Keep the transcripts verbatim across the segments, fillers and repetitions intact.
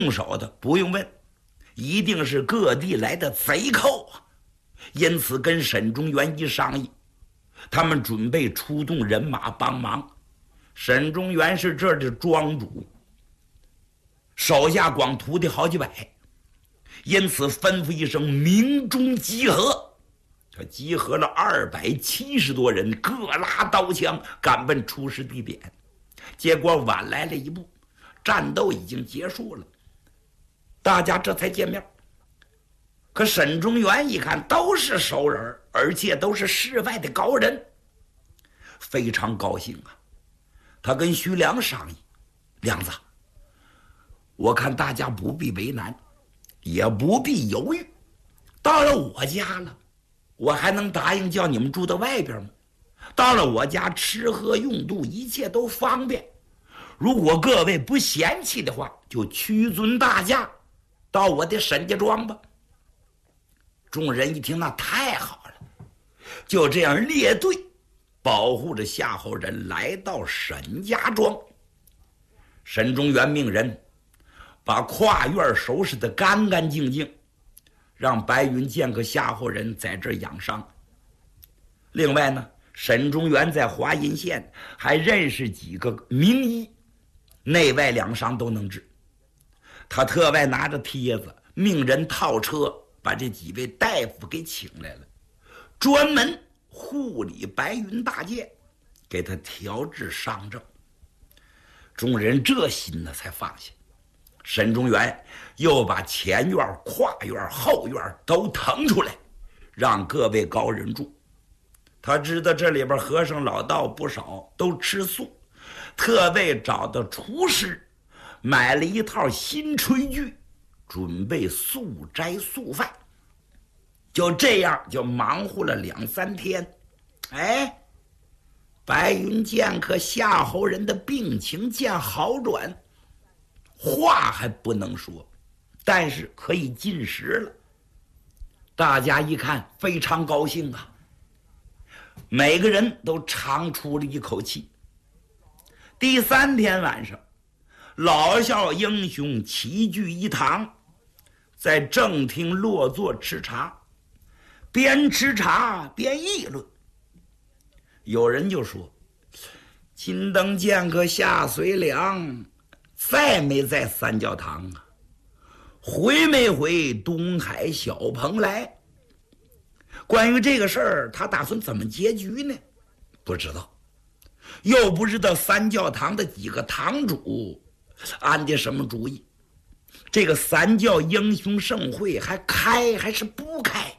动手的不用问，一定是各地来的贼寇啊。因此跟沈中原一商议，他们准备出动人马帮忙。沈中原是这儿的庄主，手下光徒弟好几百，因此吩咐一声鸣钟集合。他集合了二百七十多人，各拉刀枪赶奔出事地点。结果晚来了一步，战斗已经结束了，大家这才见面。可沈中原一看都是熟人，而且都是世外的高人，非常高兴啊。他跟徐良商议，梁子，我看大家不必为难，也不必犹豫，到了我家了，我还能答应叫你们住到外边吗？到了我家吃喝用度一切都方便，如果各位不嫌弃的话，就屈尊大驾到我的沈家庄吧。众人一听，那太好了，就这样列队保护着夏侯人来到沈家庄。沈中原命人把跨院收拾得干干净净，让白云剑和夏侯人在这儿养伤。另外呢，沈中原在华阴县还认识几个名医，内外两伤都能治。他特外拿着帖子命人套车把这几位大夫给请来了，专门护理白云大剑，给他调治伤症。众人这心呢才放下。沈中原又把前院、跨院、后院都腾出来，让各位高人住。他知道这里边和尚老道不少，都吃素，特为找到厨师，买了一套新炊具，准备素斋素饭。就这样就忙活了两三天。哎，白云剑客夏侯人的病情见好转，话还不能说，但是可以进食了。大家一看非常高兴啊，每个人都长出了一口气。第三天晚上，老少英雄齐聚一堂，在正厅落座吃茶，边吃茶边议论。有人就说，金灯剑客夏随良在没在三教堂啊？回没回东海小蓬莱？关于这个事儿，他打算怎么结局呢？不知道。又不知道三教堂的几个堂主安的什么主意，这个三教英雄盛会还开还是不开？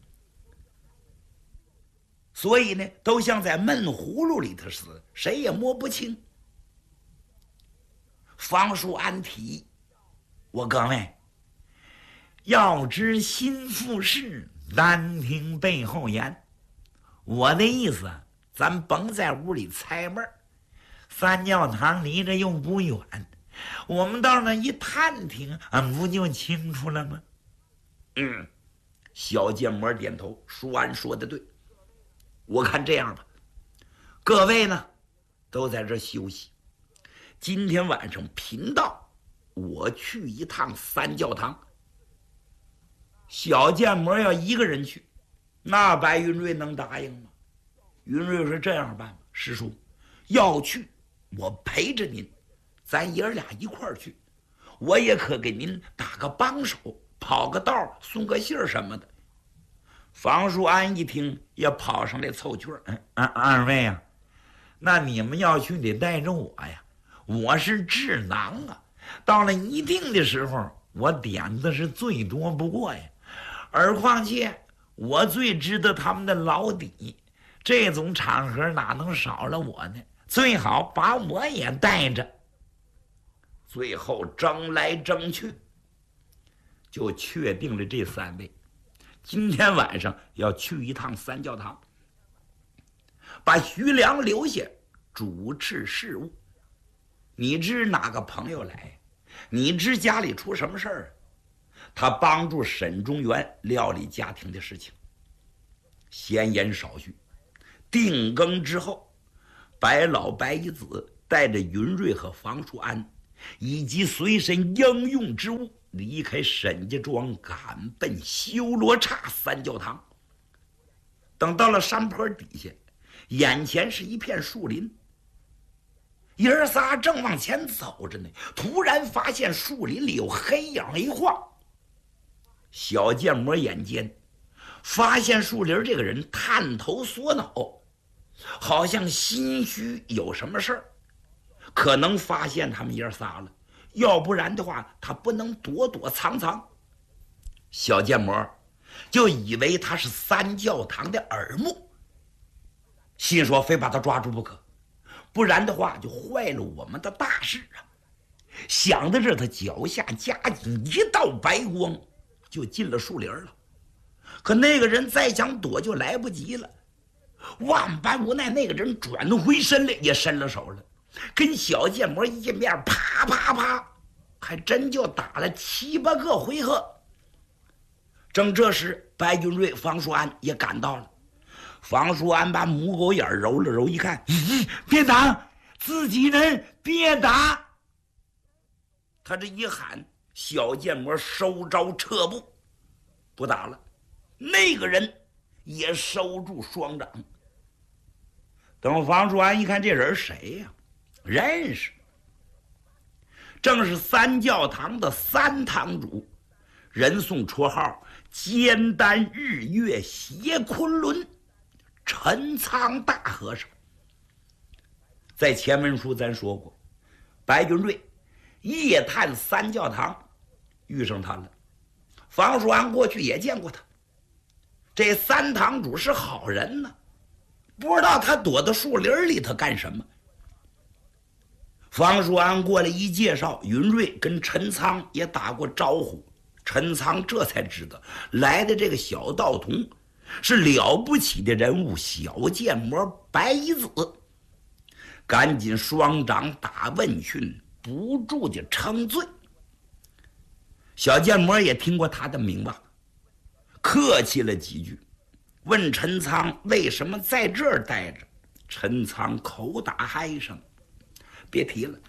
所以呢，都像在闷葫芦里头似的，谁也摸不清。方叔安提，我各位，要知心腹事，单听背后言。我的意思，咱甭在屋里猜闷儿，三教堂离着又不远，我们到那一探听，俺不就清楚了吗？嗯，小剑魔点头，舒安说的对。我看这样吧，各位呢都在这休息，今天晚上贫道我去一趟三教堂。小剑魔要一个人去，那白云瑞能答应吗？云瑞说这样办吧，师叔要去我陪着您，咱爷儿俩一块儿去，我也可给您打个帮手，跑个道送个信儿什么的。房叔安一听也跑上来凑趣儿，二二位啊，那你们要去得带着我呀，我是智囊啊，到了一定的时候我点子是最多不过呀，而况且我最知道他们的老底，这种场合哪能少了我呢？最好把我也带着。最后争来争去，就确定了这三位今天晚上要去一趟三教堂，把徐良留下主持事务。你知哪个朋友来？你知家里出什么事儿？他帮助沈中原料理家庭的事情。闲言少叙，定更之后，白老白一子带着云瑞和房叔安以及随身应用之物，离开沈家庄，赶奔修罗刹三教堂。等到了山坡底下，眼前是一片树林，爷儿仨正往前走着呢，突然发现树林里有黑影一晃。小剑魔眼尖，发现树林这个人探头缩脑，好像心虚有什么事儿，可能发现他们爷儿仨了，要不然的话他不能躲躲藏藏。小剑魔就以为他是三教堂的耳目，心说非把他抓住不可，不然的话就坏了我们的大事啊。想到这，他脚下夹紧一道白光，就进了树林了。可那个人再想躲就来不及了，万般无奈，那个人转回身来也伸了手了，跟小剑魔一见面，啪啪啪，还真就打了七八个回合。正这时，白云瑞、方树安也赶到了。方树安把母狗眼揉了揉，一看，咦，别打，自己人，别打！他这一喊，小剑魔收招撤步，不打了。那个人也收住双掌。等方树安一看，这人谁呀？认识，正是三教堂的三堂主，人送绰号肩担日月斜昆仑，陈仓大和尚。在前文书咱说过，白云瑞夜探三教堂遇上他了，方树安过去也见过他。这三堂主是好人呢，不知道他躲到树林里头干什么。方树安过来一介绍，云瑞跟陈仓也打过招呼，陈仓这才知道来的这个小道童是了不起的人物，小剑魔白衣子，赶紧双掌打问讯，不住的称罪。小剑魔也听过他的名吧，客气了几句，问陈仓为什么在这儿待着。陈仓口打嗨声，别提了，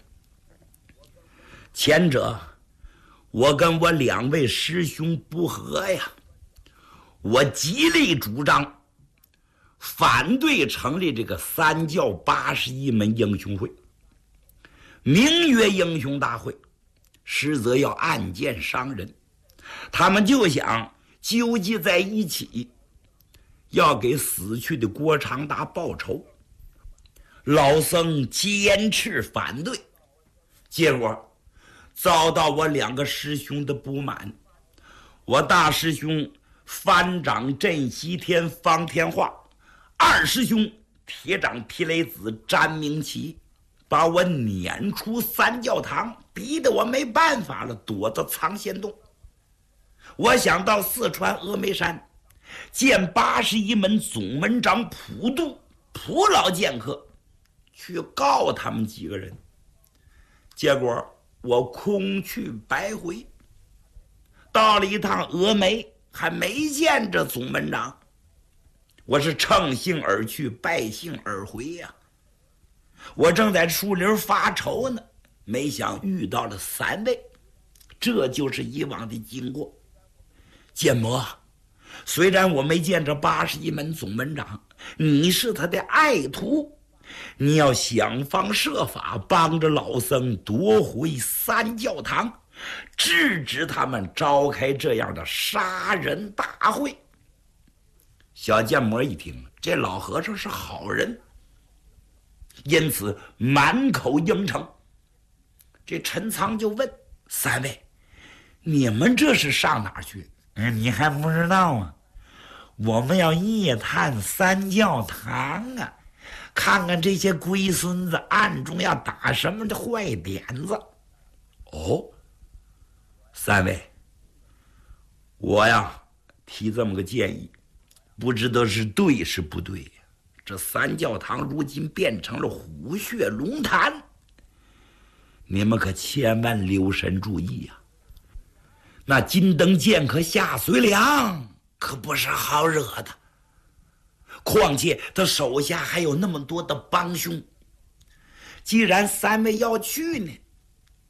前者我跟我两位师兄不和呀，我极力主张反对成立这个三教八十一门英雄会，名曰英雄大会，实则要暗箭伤人。他们就想纠集在一起，要给死去的郭长达报仇。老僧坚持反对，结果遭到我两个师兄的不满。我大师兄番长镇西天方天画，二师兄铁掌皮雷子詹明奇，把我撵出三教堂，逼得我没办法了，躲到藏仙洞。我想到四川峨眉山见八十一门总门长普渡普老剑客，去告他们几个人，结果我空去白回。到了一趟峨眉，还没见着总门长，我是乘兴而去，败兴而回呀、啊。我正在树林发愁呢，没想遇到了三位，这就是以往的经过。剑魔，虽然我没见着八十一门总门长，你是他的爱徒，你要想方设法帮着老僧夺回三教堂，制止他们召开这样的杀人大会。小剑魔一听，这老和尚是好人，因此满口应承。这陈仓就问三位，你们这是上哪儿去？嗯，你还不知道啊？我们要夜探三教堂啊，看看这些龟孙子暗中要打什么的坏点子。哦，三位，我呀提这么个建议，不知道是对是不对呀。这三教堂如今变成了虎穴龙潭，你们可千万留神注意呀、啊。那金灯剑客夏随良可不是好惹的，况且他手下还有那么多的帮凶。既然三位要去呢，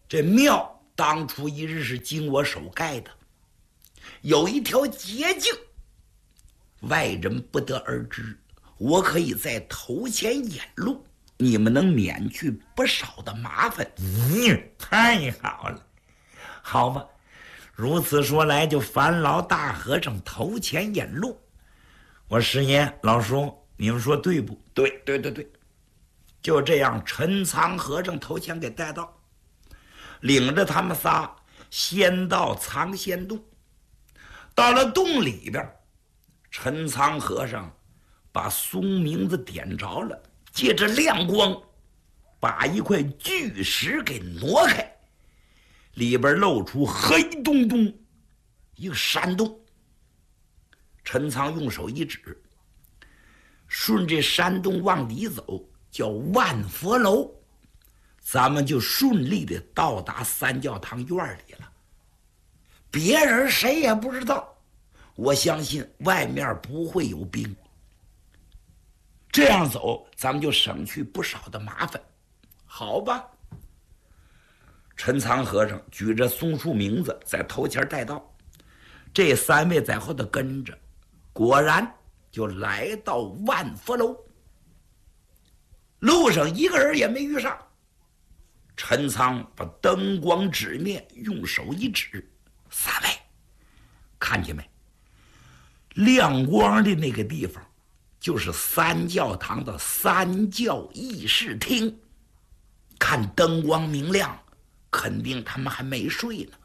这庙当初一日是经我手盖的，有一条捷径，外人不得而知，我可以在头前引路，你们能免去不少的麻烦。 嗯，太好了，好吧，如此说来，就烦劳大和尚头前引路。我师爷老叔，你们说对不对？对对对，就这样，陈仓和尚头前给带到，领着他们仨先到藏仙洞。到了洞里边，陈仓和尚把松明子点着了，借着亮光把一块巨石给挪开，里边露出黑洞洞一个山洞。陈仓用手一指，顺这山洞往里走，叫万佛楼，咱们就顺利的到达三教堂院里了。别人谁也不知道，我相信外面不会有兵。这样走，咱们就省去不少的麻烦，好吧？陈仓和尚举着松树名字在头前带到，这三位在后头跟着，果然就来到万佛楼。路上一个人也没遇上。陈仓把灯光指灭，用手一指，三位看见没？亮光的那个地方就是三教堂的三教议事厅，看灯光明亮，肯定他们还没睡呢。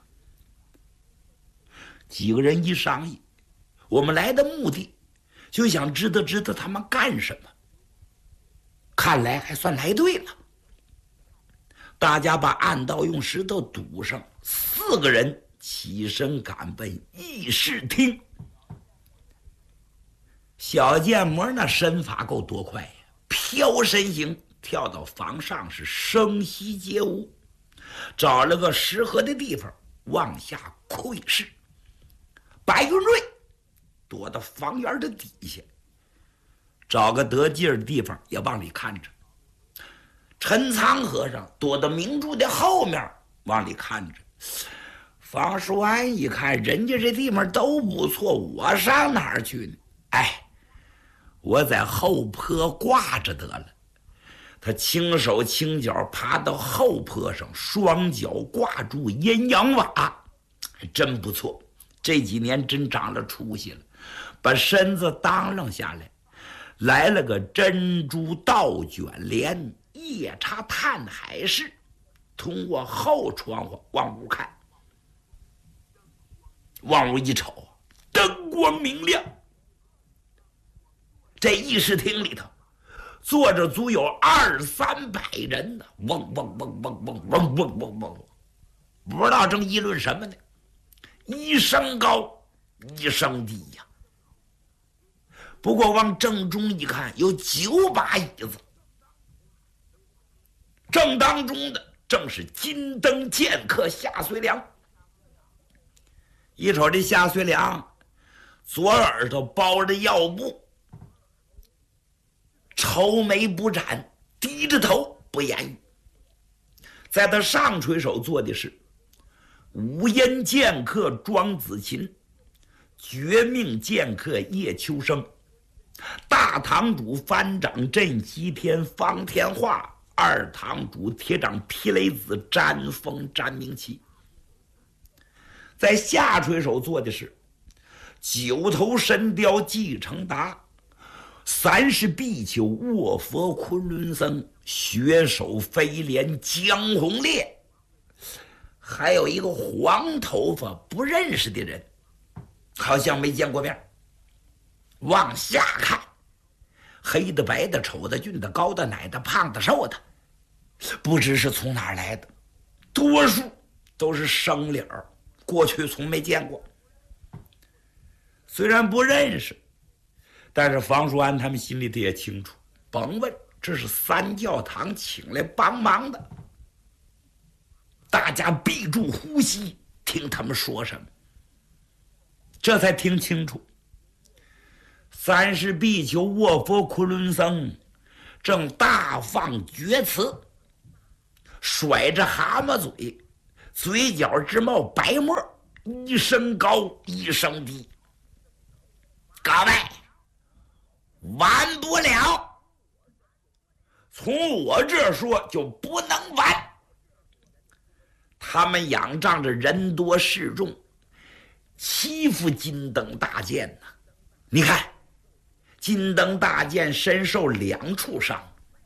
几个人一商议，我们来的目的就想知道知道他们干什么，看来还算来对了。大家把暗道用石头堵上，四个人起身赶奔议事厅。小剑魔那身法够多快呀，飘身形跳到房上，是声息皆无，找了个适合的地方往下窥视。白云瑞躲到房檐的底下，找个得劲儿的地方也往里看着。陈仓和尚躲到明珠的后面往里看着。房叔安一看人家这地方都不错，我上哪儿去呢？哎，我在后坡挂着得了。他轻手轻脚爬到后坡上，双脚挂住阴阳瓦，真不错，这几年真长了出息了，把身子当楞下来，来了个珍珠倒卷帘，夜叉探海式，通过后窗户往屋看。往屋一瞅，灯光明亮，这议事厅里头坐着足有二三百人呢，嗡嗡嗡嗡嗡嗡嗡嗡嗡，不知道正议论什么呢，一声高一声低呀。不过往正中一看，有九把椅子，正当中的正是金灯剑客夏遂良。一瞅这夏遂良，左耳朵包着药布，愁眉不展，低着头不言语。在他上垂手做的是五阴剑客庄子琴，绝命剑客叶秋生，大堂主番长镇西天方天画，二堂主铁掌霹雷子詹峰詹明奇。在下垂手做的是九头神雕季承达，三十壁球卧佛昆仑僧，血手飞廉江红烈，还有一个黄头发不认识的人，好像没见过面。往下看，黑的白的丑的俊的高的奶的胖的瘦的，不知是从哪儿来的，多数都是生理儿，过去从没见过。虽然不认识，但是房叔安他们心里头也清楚，甭问，这是三教堂请来帮忙的。大家闭住呼吸，听他们说什么。这才听清楚，三十壁球卧佛昆仑僧正大放厥词，甩着蛤蟆嘴嘴角直冒白沫，一声高一声低。各位，晚不了。从我这说就不能晚。他们仰仗着人多势众，欺负金灯大剑呢、啊。你看，金灯大剑身受两处伤，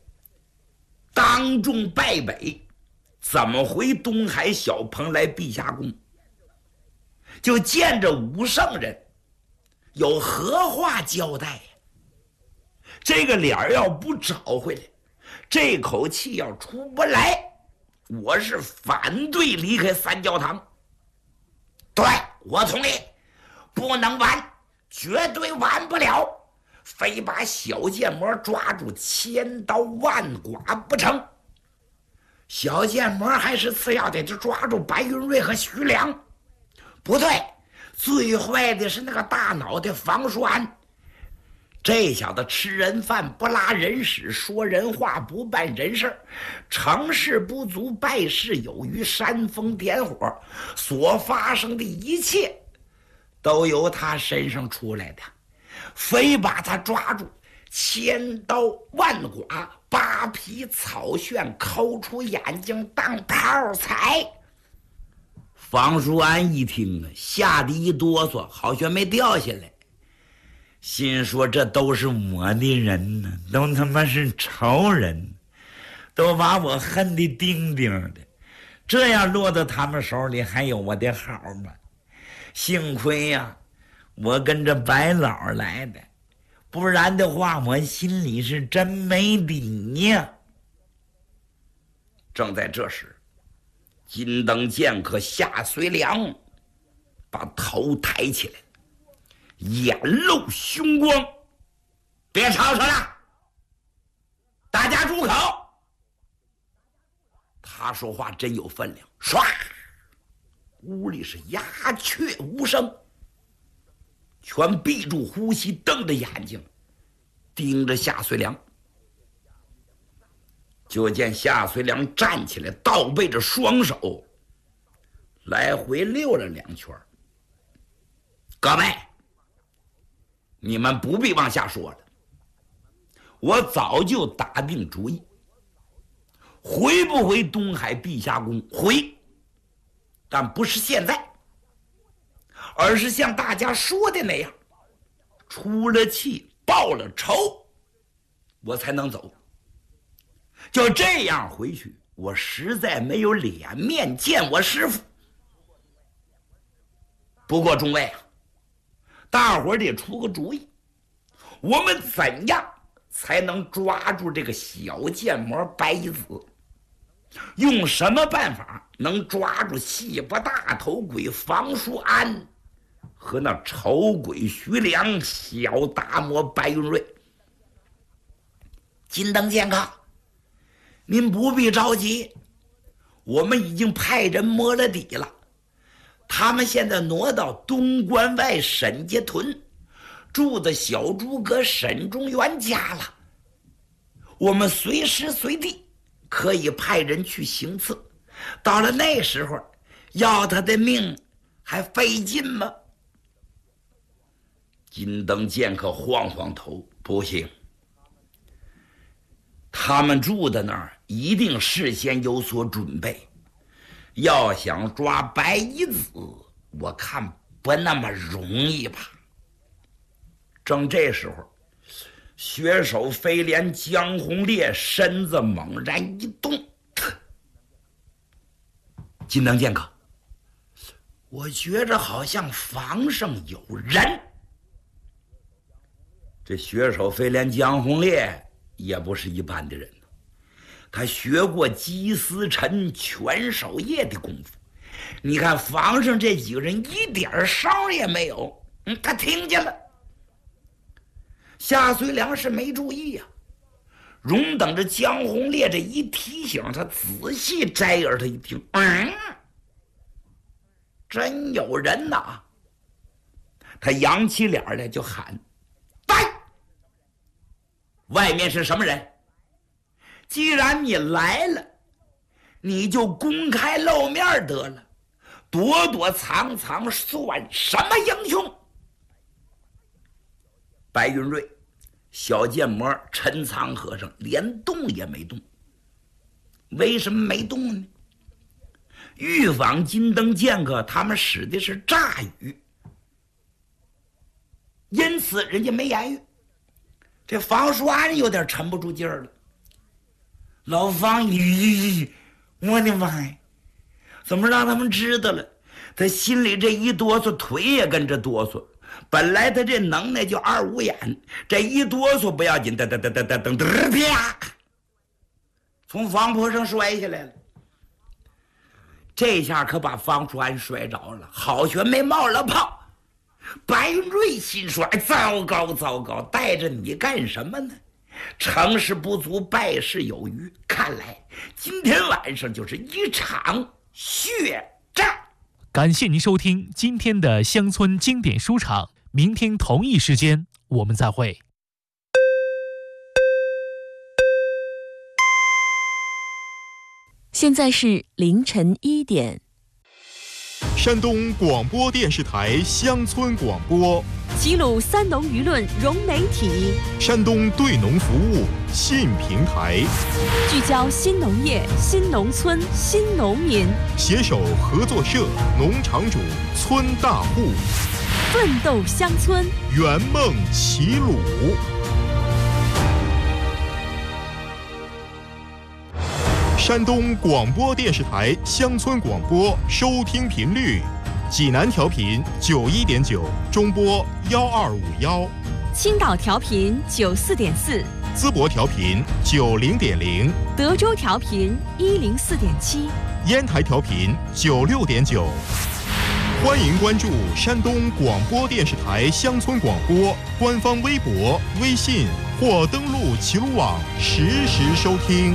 当众败北，怎么回东海小蓬莱碧霞宫？就见着武圣人，有何话交代呀？这个脸儿要不找回来，这口气要出不来，我是反对离开三教堂。对，我同意，不能晚，绝对晚不了，非把小剑魔抓住千刀万剐不成。小剑魔还是次要的，就抓住白云瑞和徐良。不对，最坏的是那个大脑袋房叔安。这小子吃人饭不拉人屎，说人话不办人事，成事不足败事有余，煽风点火，所发生的一切都由他身上出来的，非把他抓住，千刀万剐，扒皮草旋，抠出眼睛当炮踩。房叔安一听啊，吓得一哆嗦，好像没掉下来，心说这都是我的人呢，都他妈是仇人，都把我恨得丁丁的，这样落到他们手里还有我的好吗？幸亏呀、啊，我跟着白老来的，不然的话我心里是真没底呀。正在这时，金灯剑客夏随良把头抬起来，眼露凶光，别吵吵了，大家住口。他说话真有分量，唰，屋里是鸦雀无声，全闭住呼吸，瞪着眼睛盯着夏随良。就见夏随良站起来，倒背着双手来回溜了两圈。各位，你们不必往下说了，我早就打定主意，回不回东海碧霞宫？回，但不是现在，而是像大家说的那样，出了气报了仇，我才能走。就这样回去，我实在没有脸面见我师父。不过众位啊，大伙儿得出个主意，我们怎样才能抓住这个小剑魔白子？用什么办法能抓住戏巴大头鬼房叔安和那丑鬼徐良、小大魔白云瑞？金灯剑客，您不必着急，我们已经派人摸了底了，他们现在挪到东关外沈家屯，住的小诸葛沈中元家了。我们随时随地可以派人去行刺，到了那时候要他的命还费劲吗？金灯剑客晃晃头，不行，他们住的那儿一定事先有所准备，要想抓白衣子，我看不那么容易吧。正这时候，血手飞廉江红烈身子猛然一动，金灯剑客，我觉着好像房上有人。这血手飞廉江红烈也不是一般的人，他学过姬思臣全守夜的功夫，你看房上这几个人一点声也没有，嗯，他听见了。夏随良是没注意呀、啊，容等着江红烈这一提醒，他仔细摘耳，他一听，嗯，真有人呐！他扬起脸来就喊：“来！外面是什么人？既然你来了， 你就公开露面得了，躲躲藏藏算什么英雄？白云瑞、小剑魔、陈藏和尚连动也没动。为什么没动呢？玉坊金灯剑客他们使的是诈语，因此人家没言语。这房叔安有点沉不住劲儿了。老方，咦，我的妈呀，怎么让他们知道了？他心里这一哆嗦，腿也跟着哆嗦。本来他这能耐就二五眼，这一哆嗦不要紧，噔噔噔噔噔噔噔，啪，从房坡上摔下来了。这下可把方叔安摔着了，好悬没冒了泡。白云瑞心说：“糟糕糟糕，带着你干什么呢？成事不足，败事有余。看来今天晚上就是一场血战。” 感谢您收听今天的乡村经典书场，明天同一时间我们再会。 现在是凌晨一点。 山东广播电视台乡村广播， 齐鲁三农舆论融媒体， 山东对农服务信平台， 聚焦新农业、新农村、新农民， 携手合作社、农场主、村大户， 奋斗乡村， 圆梦齐鲁。山东广播电视台乡村广播收听频率：济南调频九一点九，中波幺二五幺； 青岛调频九四点四， 淄博调频九零点零， 德州调频一零四点七， 烟台调频九六点九。欢迎关注山东广播电视台乡村广播官方微博、微信或登录齐鲁网实时收听。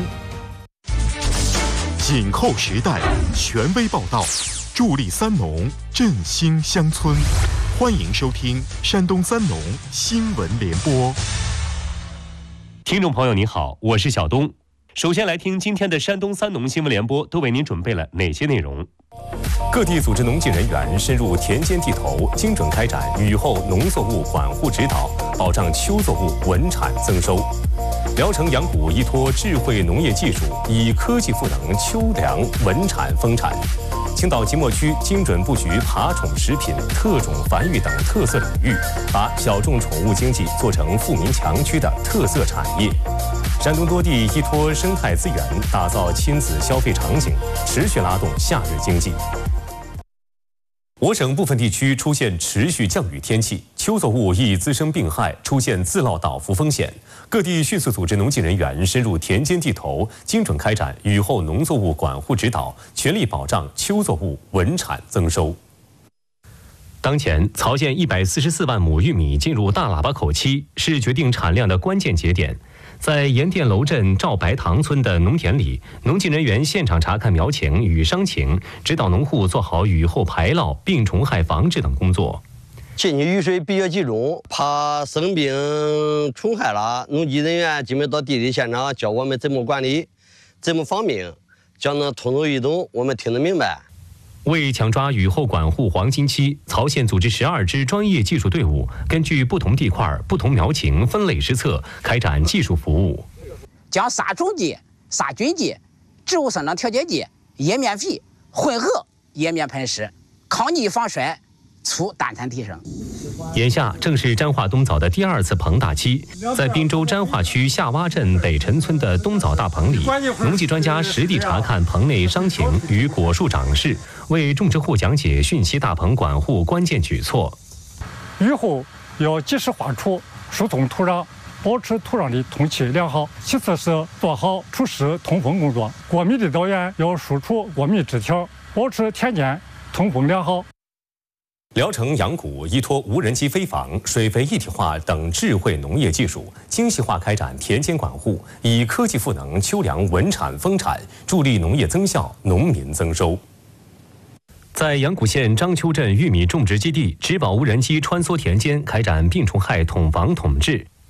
紧扣时代，权威报道，助力三农，振兴乡村。欢迎收听山东三农新闻联播。 听众朋友您好，我是小东。首先来听今天的山东三农新闻联播都为您准备了哪些内容。 各地组织农技人员深入田间地头，精准开展雨后农作物管护指导，保障秋作物稳产增收。聊城阳谷依托智慧农业技术，以科技赋能秋粮稳产丰产。青岛即墨区精准布局爬宠食品、特种繁育等特色领域，把小众宠物经济做成富民强区的特色产业。山东多地依托生态资源，打造亲子消费场景，持续拉动夏日经济。我省部分地区出现持续降雨天气，秋作物易滋生病害，出现自涝倒伏风险。各地迅速组织农技人员深入田间地头，精准开展雨后农作物管护指导，全力保障秋作物稳产增收。当前，曹县一百四十四万亩玉米进入大喇叭口期，是决定产量的关键节点。在盐店楼镇赵白塘村的农田里，农技人员现场查看苗情与伤情，指导农户做好雨后排涝、病虫害防治等工作。 近期雨水比较集中，怕生病虫害了，农技人员基本到地理现场教我们怎么管理，怎么防病，讲得通俗易懂，我们听得明白。 为抢抓雨后管护黄金期，曹县组织十二支专业技术队伍，根据不同地块、不同苗情分类施策，开展技术服务。 将杀虫剂、杀菌剂、植物生长调节剂、叶面肥混合叶面喷施，抗逆防衰，促单产提升。 眼下正是沾化冬枣的第二次膨大期，在滨州沾化区下洼镇北陈村的冬枣大棚里，农技专家实地查看棚内伤情与果树长势，为种植户讲解汛期大棚管护关键举措。 雨后要及时化除疏通土壤，保持土壤的通气良好。其次是做好除湿通风工作，过密的稻园要疏除过密枝条，保持田间通风良好。 聊城阳谷依托无人机飞防、水肥一体化等智慧农业技术，精细化开展田间管护，以科技赋能秋粮稳产丰产，助力农业增效、农民增收。在阳谷县章丘镇玉米种植基地，植保无人机穿梭田间，开展病虫害统防统治。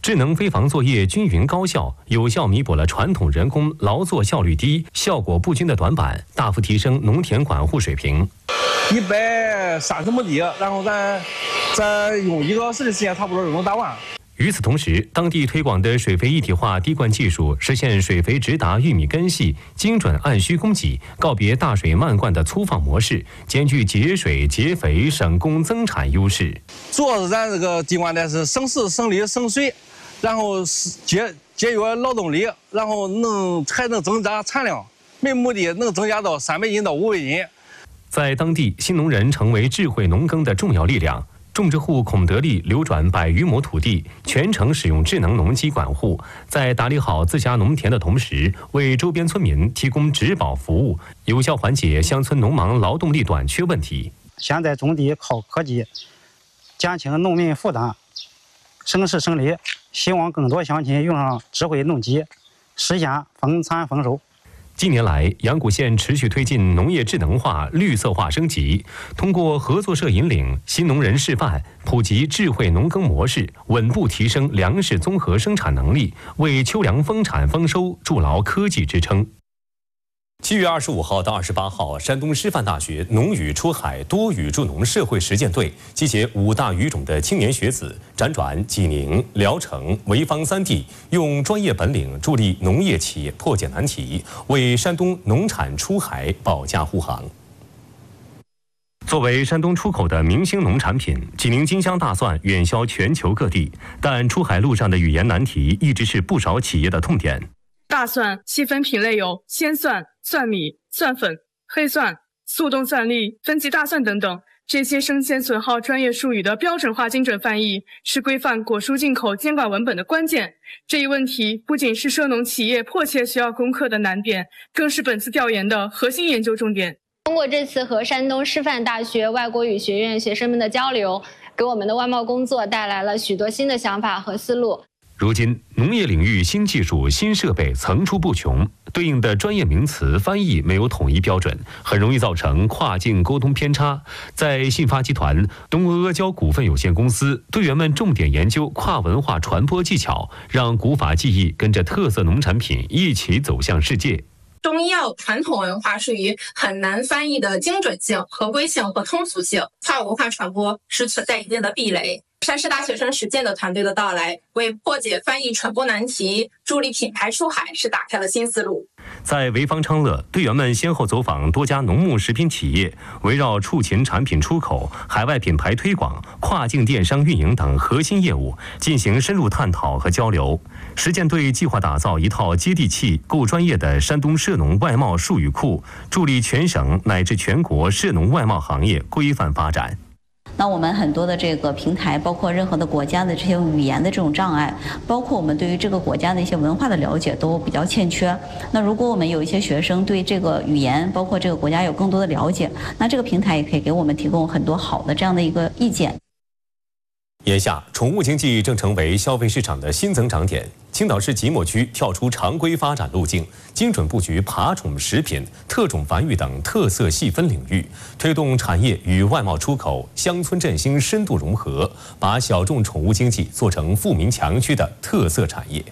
智能飞防作业均匀高效，有效弥补了传统人工劳作效率低、效果不均的短板，大幅提升农田管护水平。 一百三十亩地，然后咱咱用一个小时的时间，差不多就能打完。 与此同时，当地推广的水肥一体化滴灌技术，实现水肥直达玉米根系，精准按需供给，告别大水漫灌的粗放模式，兼具节水、节肥、省工、增产优势。 主要是咱这个滴灌的是省时、省力、省水，然后节节约劳动力，然后能还能增加产量，每亩地能增加到三百斤到五百斤。 在当地，新农人成为智慧农耕的重要力量。种植户孔德利流转百余亩土地，全程使用智能农机管护，在打理好自家农田的同时，为周边村民提供植保服务，有效缓解乡村农忙劳动力短缺问题。 现在种地靠科技，减轻农民负担，省时省力，希望更多乡亲用上智慧农机，实现丰产丰收。 近年来，阳谷县持续推进农业智能化、绿色化升级，通过合作社引领、新农人示范，普及智慧农耕模式，稳步提升粮食综合生产能力，为秋粮丰产丰收筑牢科技支撑。 七月二十五号到二十八号，山东师范大学农语出海多语助农社会实践队集结五大语种的青年学子，辗转济宁、聊城、潍坊三地，用专业本领助力农业企业破解难题，为山东农产出海保驾护航。作为山东出口的明星农产品，济宁金香大蒜远销全球各地，但出海路上的语言难题一直是不少企业的痛点。 大蒜细分品类有鲜蒜、蒜米、蒜粉、黑蒜、速冻蒜粒、分级大蒜等等。这些生鲜损耗专业术语的标准化精准翻译，是规范果蔬进口监管文本的关键。这一问题不仅是涉农企业迫切需要攻克的难点，更是本次调研的核心研究重点。 通过这次和山东师范大学外国语学院学生们的交流，给我们的外贸工作带来了许多新的想法和思路。 如今，农业领域新技术、新设备层出不穷，对应的专业名词翻译没有统一标准，很容易造成跨境沟通偏差。在信发集团东阿阿胶股份有限公司，队员们重点研究跨文化传播技巧，让古法技艺跟着特色农产品一起走向世界。 中医药传统文化属于很难翻译的精准性、合规性和通俗性，跨文化传播是存在一定的壁垒。山师大学生实践的团队的到来，为破解翻译传播难题、助力品牌出海是打开了新思路。 在潍坊昌乐，队员们先后走访多家农牧食品企业，围绕畜禽产品出口、海外品牌推广、跨境电商运营等核心业务进行深入探讨和交流。实践队计划打造一套接地气、够专业的山东涉农外贸术语库，助力全省乃至全国涉农外贸行业规范发展。 那我们很多的这个平台，包括任何的国家的这些语言的这种障碍，包括我们对于这个国家的一些文化的了解都比较欠缺。那如果我们有一些学生对这个语言，包括这个国家有更多的了解，那这个平台也可以给我们提供很多好的这样的一个意见。 眼下，宠物经济正成为消费市场的新增长点。青岛市即墨区跳出常规发展路径，精准布局爬宠食品、特种繁育等特色细分领域，推动产业与外贸出口、乡村振兴深度融合，把小众宠物经济做成富民强区的特色产业。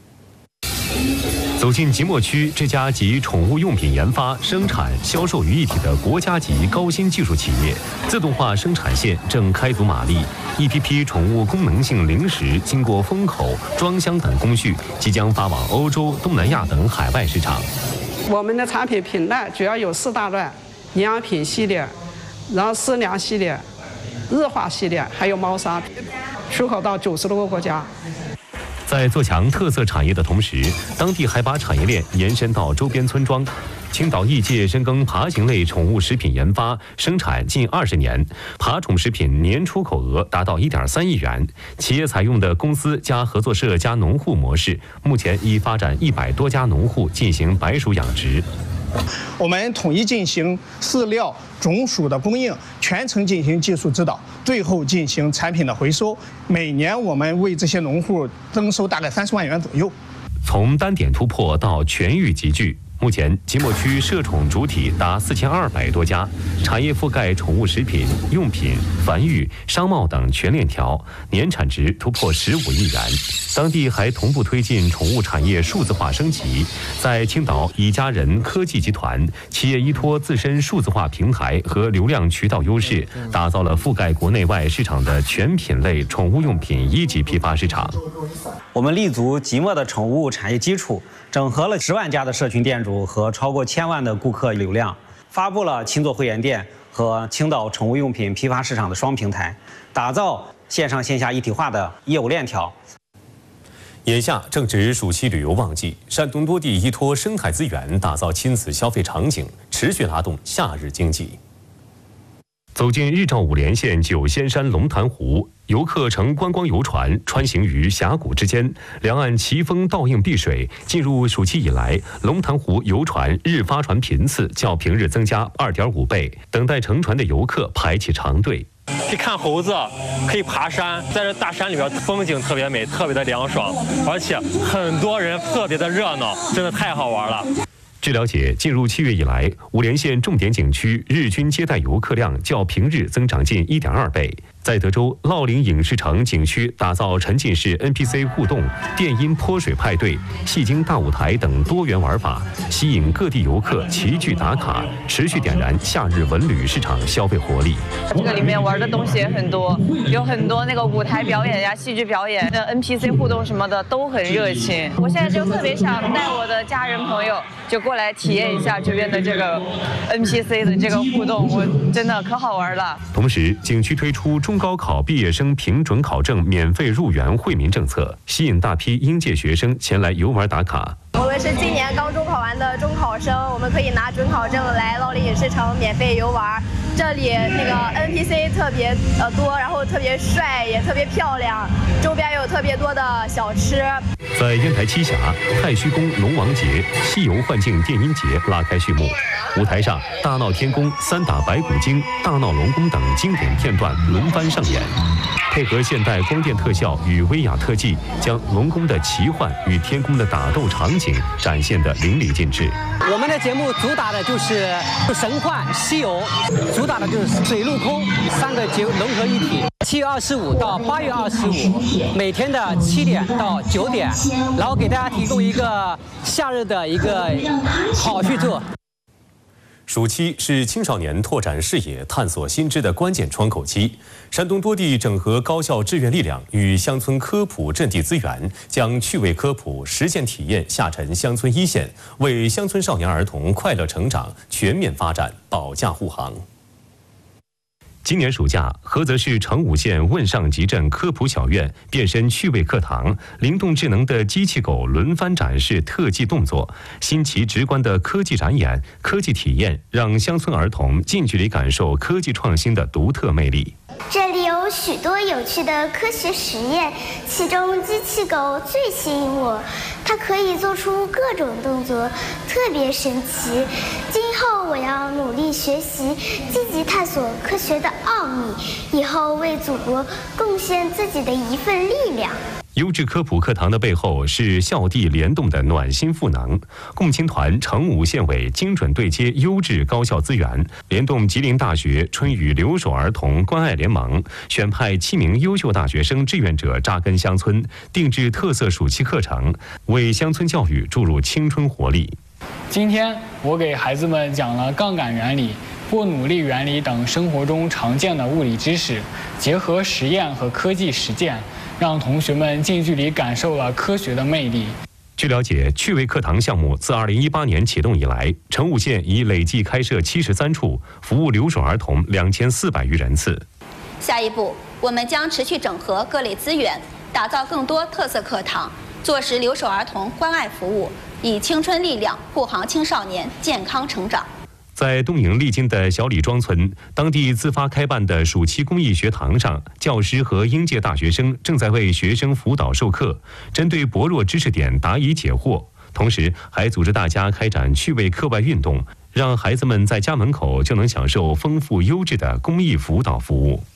走进即墨区这家集宠物用品研发、生产、销售于一体的国家级高新技术企业，自动化生产线正开足马力，一批批宠物功能性零食经过封口、装箱等工序，即将发往欧洲、东南亚等海外市场。 我们的产品品类主要有四大类：营养品系列，然后饲粮系列、日化系列，还有猫砂，出口到九十多个国家。 在做强特色产业的同时，当地还把产业链延伸到周边村庄。青岛艺界深耕爬行类宠物食品研发生产近二十年，爬宠食品年出口额达到一点三亿元。企业采用的公司加合作社加农户模式，目前已发展一百多家农户进行白鼠养殖。 我们统一进行饲料、种属的供应，全程进行技术指导，最后进行产品的回收。每年我们为这些农户增收大概三十万元左右。 从单点突破到全域集聚， 目前即墨区涉宠主体达四千二百多家，产业覆盖宠物食品、用品、繁育、商贸等全链条，年产值突破十五亿元。当地还同步推进宠物产业数字化升级，在青岛以家人科技集团企业依托自身数字化平台和流量渠道优势，打造了覆盖国内外市场的全品类宠物用品一级批发市场。 我们立足即墨的宠物产业基础，整合了十万家的社群店主和超过千万的顾客流量，发布了青座会员店和青岛宠物用品批发市场的双平台，打造线上线下一体化的业务链条。 眼下正值暑期旅游旺季，山东多地依托生态资源打造亲子消费场景，持续拉动夏日经济。走进日照五连县九仙山龙潭湖，游客乘观光游船穿行于峡谷之间，两岸奇峰倒映碧水。进入暑期以来，龙潭湖游船日发船频次较平日增加二点五倍，等待乘船的游客排起长队。 可以看猴子，可以爬山，在这大山里边风景特别美，特别的凉爽，而且很多人特别的热闹，真的太好玩了。 据了解，进入七月以来，五连县重点景区日均接待游客量较平日增长近 一点二倍。在德州乐陵影视城景区打造沉浸式 N P C 互动、电音泼水派对、戏精大舞台等多元玩法，吸引各地游客齐聚打卡，持续点燃夏日文旅市场消费活力。 这个里面玩的东西也很多，有很多那个舞台表演呀、戏剧表演、那 N P C 互动什么的都很热情。我现在就特别想带我的家人朋友就过来体验一下这边的这个 N P C 的这个互动，我真的可好玩了。 同时，景区推出中高考毕业生评准考证免费入园惠民政策，吸引大批应届学生前来游玩打卡。 我们是今年刚中考完的中考生，我们可以拿准考证来乐陵影视城免费游玩。这里那个 N P C 特别呃多，然后特别帅，也特别漂亮，周边有特别多的小吃。 在烟台栖霞，太虚宫龙王节、西游幻境电音节拉开序幕。舞台上，大闹天宫、三打白骨精、大闹龙宫等经典片段轮番上演，配合现代光电特效与威亚特技，将龙宫的奇幻与天宫的打斗场景展现得淋漓尽致。 我们的节目主打的就是神幻西游，主打的就是水陆空三个结融合一体。七月二十五到八月二十五，每天的七点到九点，然后给大家提供一个夏日的一个好去处。 暑期是青少年拓展视野、探索新知的关键窗口期。山东多地整合高校志愿力量与乡村科普阵地资源，将趣味科普、实践体验下沉乡村一线，为乡村少年儿童快乐成长、全面发展保驾护航。今年暑假，菏泽市成武县汶上集镇科普小院变身趣味课堂，灵动智能的机器狗轮番展示特技动作，新奇直观的科技展演、科技体验，让乡村儿童近距离感受科技创新的独特魅力。 这里有许多有趣的科学实验，其中机器狗最吸引我，它可以做出各种动作，特别神奇。今后我要努力学习，积极探索科学的奥秘，以后为祖国贡献自己的一份力量。 优质科普课堂的背后是校地联动的暖心赋能。共青团成武县委精准对接优质高校资源，联动吉林大学春雨留守儿童关爱联盟，选派七名优秀大学生志愿者扎根乡村，定制特色暑期课程，为乡村教育注入青春活力。 今天我给孩子们讲了杠杆原理、波努力原理等生活中常见的物理知识，结合实验和科技实践，让同学们近距离感受了科学的魅力。 据了解，趣味课堂项目自二零一八年启动以来，成武县已累计开设七十三处，服务留守儿童两千四百余人次。 下一步，我们将持续整合各类资源，打造更多特色课堂，做实留守儿童关爱服务，以青春力量护航青少年健康成长。 在东营丽津的小李庄村，当地自发开办的暑期公益学堂上，教师和应届大学生正在为学生辅导授课，针对薄弱知识点答疑解惑，同时还组织大家开展趣味课外运动，让孩子们在家门口就能享受丰富优质的公益辅导服务。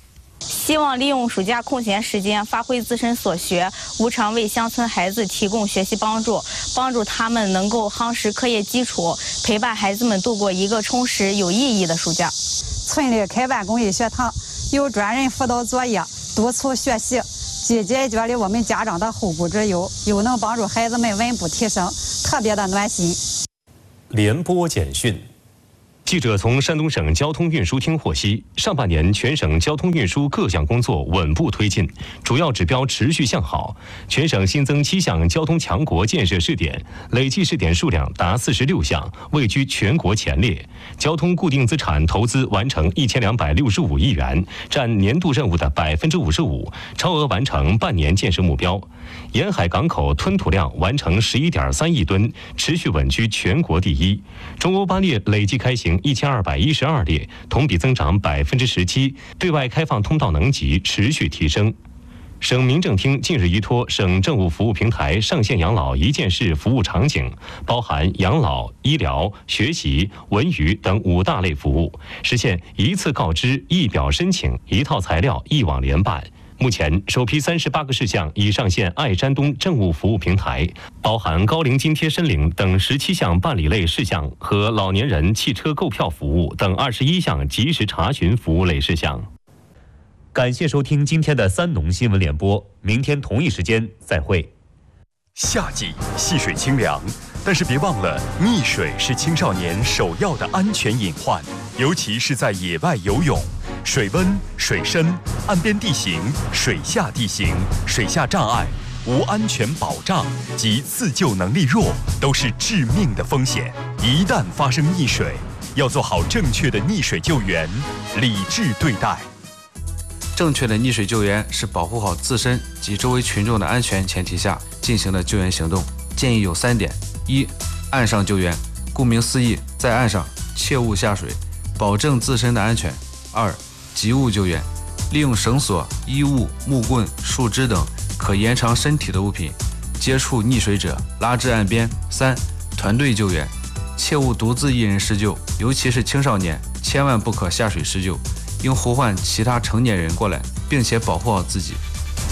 希望利用暑假空闲时间，发挥自身所学，无偿为乡村孩子提供学习帮助，帮助他们能够夯实课业基础，陪伴孩子们度过一个充实有意义的暑假。 村里开办公益学堂，有专人辅导作业，督促学习，既解决了我们家长的后顾之忧，又能帮助孩子们稳步提升，特别的暖心。 联播简讯。记者从山东省交通运输厅获悉，上半年全省交通运输各项工作稳步推进，主要指标持续向好。全省新增七项交通强国建设试点，累计试点数量达四十六项，位居全国前列。交通固定资产投资完成一千两百六十五亿元，占年度任务的百分之五十五，超额完成半年建设目标。沿海港口吞吐量完成十一点三亿吨，持续稳居全国第一。中欧班列累计开行一千二百一十二列，同比增长百分之十七，对外开放通道能级持续提升。省民政厅近日依托省政务服务平台上线养老一件事服务场景，包含养老、医疗、学习、文娱等五大类服务，实现一次告知、一表申请、一套材料、一网联办。目前，首批三十八个事项已上线爱山东政务服务平台，包含高龄津贴申领等十七项办理类事项和老年人汽车购票服务等二十一项及时查询服务类事项。感谢收听今天的三农新闻联播，明天同一时间再会。 夏季戏水清凉，但是别忘了，溺水是青少年首要的安全隐患，尤其是在野外游泳。水温、水深、岸边地形、水下地形、水下障碍、无安全保障及自救能力弱，都是致命的风险。一旦发生溺水，要做好正确的溺水救援，理智对待。 正确的溺水救援是保护好自身及周围群众的安全前提下进行的救援行动，建议有三点：一、岸上救援，顾名思义，在岸上切勿下水，保证自身的安全；二、急物救援，利用绳索、衣物、木棍、树枝等可延长身体的物品，接触溺水者拉至岸边；三、团队救援，切勿独自一人施救，尤其是青少年，千万不可下水施救，应呼唤其他成年人过来，并且保护好自己。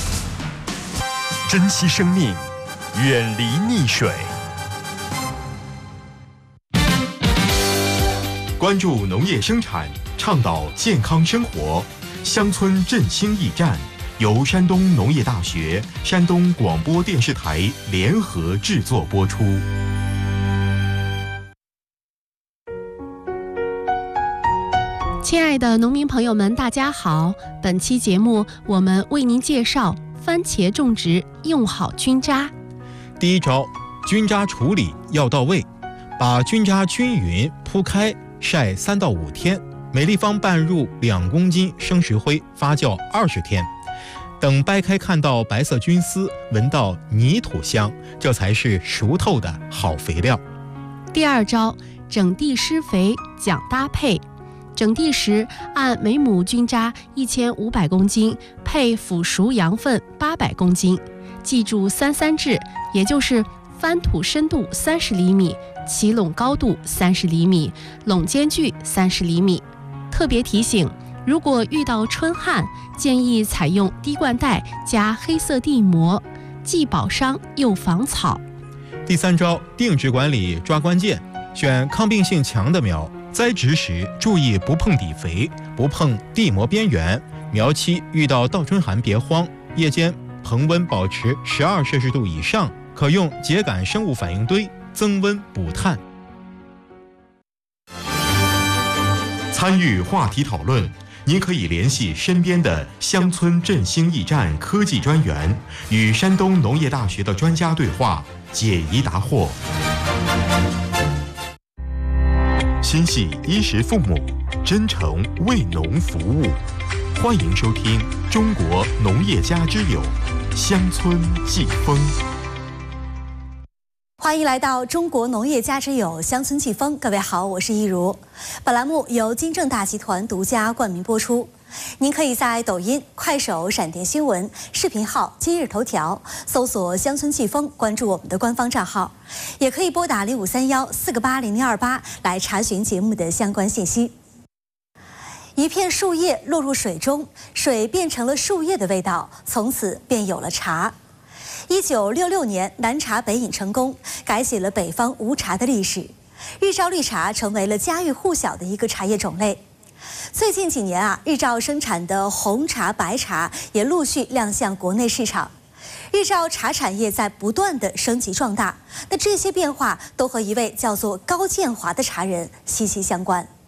珍惜生命，远离溺水。关注农业生产，倡导健康生活。乡村振兴驿站由山东农业大学、山东广播电视台联合制作播出。 亲爱的农民朋友们，大家好！本期节目我们为您介绍番茄种植用好菌渣。 第一招，菌渣处理要到位，把菌渣均匀铺开，晒三到五天，每立方拌入两公斤生石灰，发酵二十天。等掰开看到白色菌丝，闻到泥土香，这才是熟透的好肥料。 第二招，整地施肥讲搭配。整地时按每亩菌渣一千五百公斤配腐熟羊粪八百公斤，记住三三制，也就是翻土深度三十厘米，起垄高度三十厘米，垄间距三十厘米。特别提醒，如果遇到春旱，建议采用滴灌袋加黑色地膜，既保墒又防草。 第三招，定植管理抓关键，选抗病性强的苗。栽植时注意不碰底肥，不碰地膜边缘。苗期遇到倒春寒别慌，夜间恒温保持十二摄氏度以上，可用秸秆生物反应堆增温补碳。 参与话题讨论，您可以联系身边的乡村振兴驿站科技专员，与山东农业大学的专家对话，解疑答惑。心系衣食父母，真诚为农服务。欢迎收听《中国农业家之友》乡村季风。 欢迎来到中国农业家之友乡村季风，各位好，我是一如。本栏目由金正大集团独家冠名播出。您可以在抖音、快手、闪电新闻、视频号、今日头条搜索“乡村季风”，关注我们的官方账号，也可以拨打零五三幺四个八零零二八来查询节目的相关信息。 一片树叶落入水中，水变成了树叶的味道，从此便有了茶。一九六六年，南茶北饮成功，改写了北方无茶的历史。日照绿茶成为了家喻户晓的一个茶叶种类。最近几年啊，日照生产的红茶、白茶也陆续亮相国内市场。日照茶产业在不断的升级壮大，那这些变化都和一位叫做高建华的茶人息息相关。